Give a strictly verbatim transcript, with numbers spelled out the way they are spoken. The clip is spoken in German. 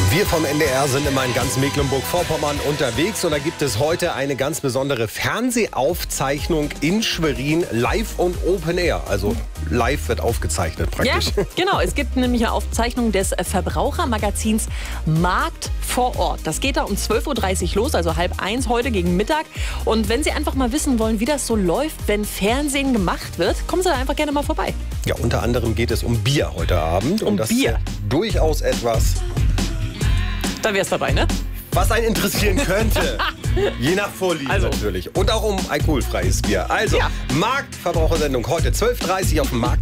Wir vom N D R sind immer in ganz Mecklenburg-Vorpommern unterwegs und da gibt es heute eine ganz besondere Fernsehaufzeichnung in Schwerin, live und Open Air. Also live wird aufgezeichnet praktisch. Ja, genau. Es gibt nämlich eine Aufzeichnung des Verbrauchermagazins Markt vor Ort. Das geht da um zwölf Uhr dreißig los, also halb eins heute gegen Mittag. Und wenn Sie einfach mal wissen wollen, wie das so läuft, wenn Fernsehen gemacht wird, kommen Sie da einfach gerne mal vorbei. Ja, unter anderem geht es um Bier heute Abend. Um und das Bier. Ist durchaus etwas, Da wär's dabei, ne? was einen interessieren könnte. Je nach Vorliebe Also. natürlich. Und auch um alkoholfreies Bier. Also, Ja. Marktverbrauchersendung heute zwölf Uhr dreißig auf dem Markt.